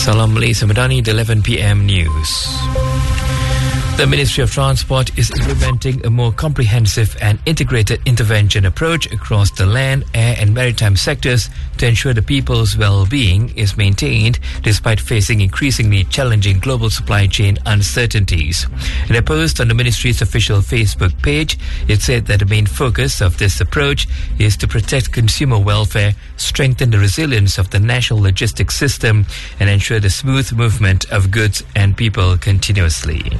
Salam Malaysia Madani, the 11 p.m. news. The Ministry of Transport is implementing a more comprehensive and integrated intervention approach across the land, air and maritime sectors to ensure the people's well-being is maintained despite facing increasingly challenging global supply chain uncertainties. In a post on the Ministry's official Facebook page, it said that the main focus of this approach is to protect consumer welfare, strengthen the resilience of the national logistics system and ensure the smooth movement of goods and people continuously.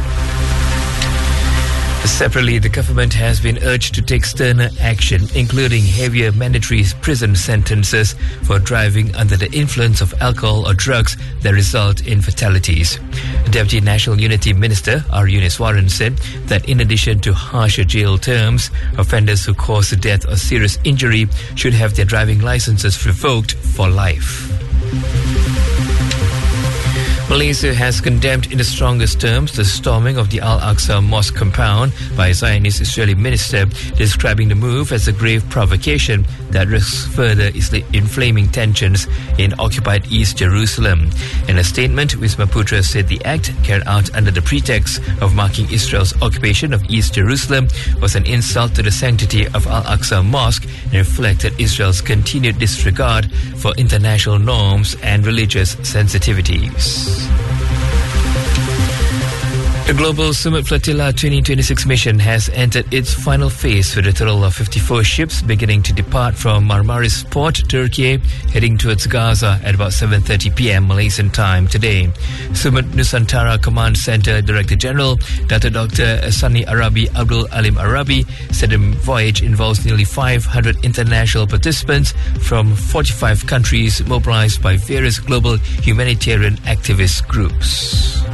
Separately, the government has been urged to take sterner action, including heavier mandatory prison sentences for driving under the influence of alcohol or drugs that result in fatalities. Deputy National Unity Minister R. Yuniswaran said that in addition to harsher jail terms, offenders who cause death or serious injury should have their driving licenses revoked for life. Malaysia has condemned in the strongest terms the storming of the Al-Aqsa Mosque compound by a Zionist Israeli minister, describing the move as a grave provocation that risks further inflaming tensions in occupied East Jerusalem. In a statement, Wisma Putra said the act, carried out under the pretext of marking Israel's occupation of East Jerusalem, was an insult to the sanctity of Al-Aqsa Mosque and reflected Israel's continued disregard for international norms and religious sensitivities. The Global Sumut Flotilla 2026 mission has entered its final phase with a total of 54 ships beginning to depart from Marmaris Port, Turkey, heading towards Gaza at about 7:30 p.m. Malaysian time today. Sumut Nusantara Command Center Director General Dr. Sani Arabi Abdul Alim Arabi said the voyage involves nearly 500 international participants from 45 countries mobilized by various global humanitarian activist groups.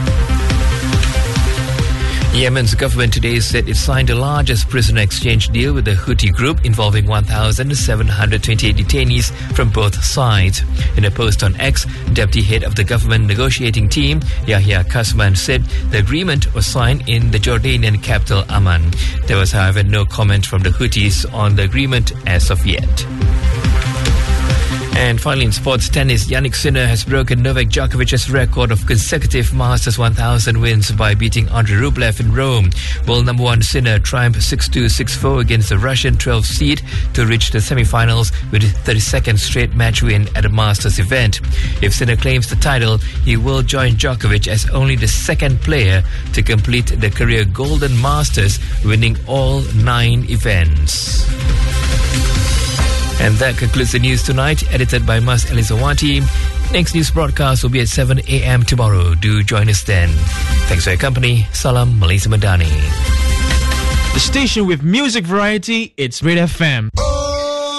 Yemen's government today said it signed the largest prisoner exchange deal with the Houthi group involving 1,728 detainees from both sides. In a post on X, deputy head of the government negotiating team, Yahya Kasman, said the agreement was signed in the Jordanian capital Amman. There was, however, no comment from the Houthis on the agreement as of yet. And finally, in sports tennis, Jannik Sinner has broken Novak Djokovic's record of consecutive Masters 1000 wins by beating Andrei Rublev in Rome. World number one Sinner triumphed 6-2, 6-4 against the Russian 12th seed to reach the semi-finals with his 32nd straight match win at a Masters event. If Sinner claims the title, he will join Djokovic as only the second player to complete the career Golden Masters, winning all 9 events. And that concludes the news tonight, edited by Mas Elizawati. Next news broadcast will be at 7 a.m. tomorrow. Do join us then. Thanks for your company. Salam Malaysia Madani. The station with music variety, it's Red FM.